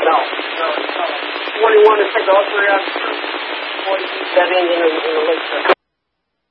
No. 21 to take all 3 out. 40 that engine in the lake.